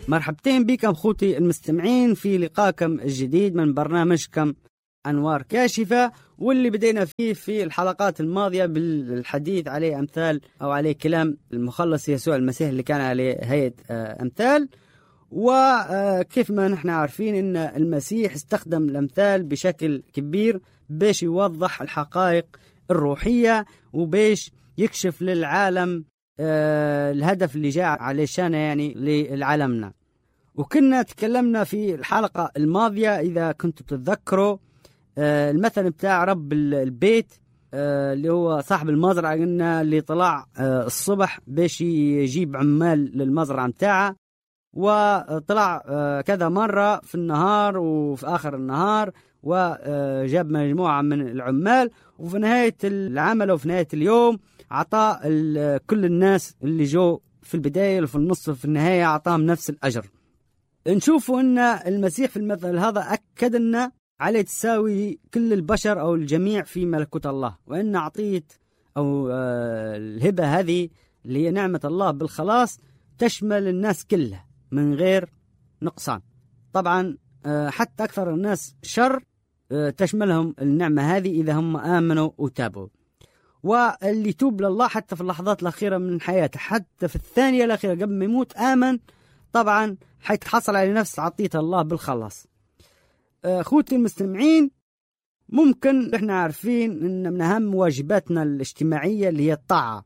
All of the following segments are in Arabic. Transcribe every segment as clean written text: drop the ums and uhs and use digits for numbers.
مرحبتين بكم خوتي المستمعين في لقاكم الجديد من برنامجكم أنوار كاشفة، واللي بدينا فيه في الحلقات الماضية بالحديث عليه أمثال أو عليه كلام المخلص يسوع المسيح اللي كان عليه هيئة أمثال. وكيف ما نحن عارفين إن المسيح استخدم الأمثال بشكل كبير باش يوضح الحقائق الروحية وباش يكشف للعالم الهدف اللي جاء علشان يعني للعالمنا. وكنا تكلمنا في الحلقة الماضية إذا كنتوا تتذكروا المثل بتاع رب البيت اللي هو صاحب المزرعة، قلنا اللي طلع الصبح باش يجيب عمال للمزرعة متاعه، وطلع كذا مرة في النهار وفي آخر النهار وجاب مجموعة من العمال، وفي نهاية العمل وفي نهاية اليوم عطى كل الناس اللي جو في البداية وفي النص وفي النهاية عطاهم نفس الأجر. نشوفوا أن المسيح في المثل هذا أكد أن عليه تساوي كل البشر أو الجميع في ملكوت الله، وأن عطية أو الهبة هذه اللي هي نعمة الله بالخلاص تشمل الناس كلها من غير نقصان. طبعا حتى أكثر الناس شر تشملهم النعمة هذه إذا هم آمنوا وتابوا. واللي توب لله حتى في اللحظات الأخيرة من حياته، حتى في الثانية الأخيرة قبل ما يموت آمن، طبعا حيتحصل على نفس عطية الله بالخلاص. أخوتي المستمعين، ممكن احنا عارفين ان من اهم واجباتنا الاجتماعية اللي هي الطاعة.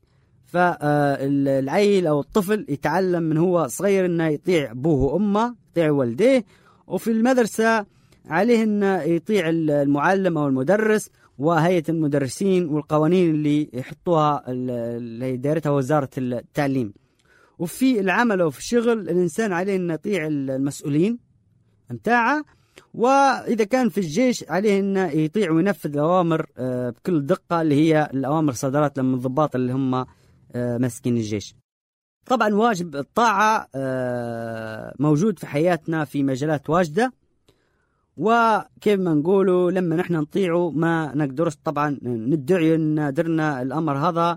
فالعيل او الطفل يتعلم من هو صغير انه يطيع ابوه وامه، يطيع والديه، وفي المدرسة عليه انه يطيع المعلم او المدرس وهيئة المدرسين والقوانين اللي يحطوها اللي دايرتها وزارة التعليم. وفي العمل وفي الشغل الانسان عليه انه يطيع المسؤولين متاعه، وإذا كان في الجيش عليه أنه يطيع وينفذ الأوامر بكل دقة اللي هي الأوامر صدرت من الضباط اللي هم مسكين الجيش. طبعا واجب الطاعة موجود في حياتنا في مجالات واجدة، وكيف ما نقولوا لما نحن نطيعه ما نقدرش طبعا ندعي أن درنا الأمر هذا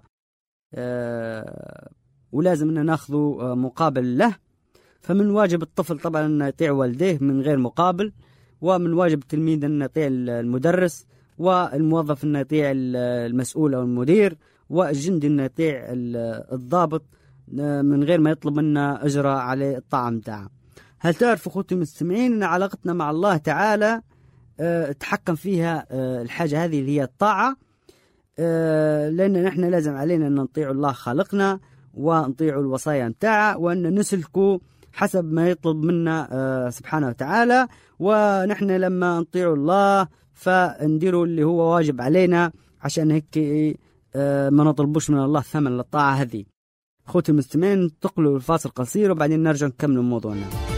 ولازم أن ناخذه مقابل له. فمن واجب الطفل طبعا أن يطيع والديه من غير مقابل، ومن واجب التلميذ أن يطيع المدرس، والموظف أن يطيع المسؤول أو المدير، والجندي أن يطيع الضابط من غير ما يطلب منا أجر على الطاعة متاعه. هل تعرف أخوتي المستمعين أن علاقتنا مع الله تعالى تحكم فيها الحاجة هذه اللي هي الطاعة؟ لأن نحن لازم علينا أن نطيع الله خالقنا ونطيع الوصايا متاعه، وأن نسلكوا حسب ما يطلب منا سبحانه وتعالى. ونحن لما نطيع الله فنديروا اللي هو واجب علينا، عشان هيك ما نطلبوش من الله ثمن للطاعة هذه. أخوتي المستمعين، انتقلوا الفاصل قصير وبعدين نرجع نكمل موضوعنا.